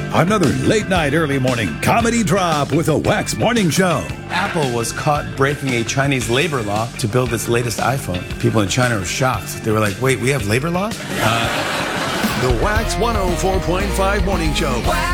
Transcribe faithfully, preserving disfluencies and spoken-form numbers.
Another late night, early morning comedy drop with a Wax Morning Show. Apple was caught breaking a Chinese labor law to build its latest iPhone. People in China were shocked. They were like, wait, we have labor laws? Uh, The Wax one oh four point five Morning Show.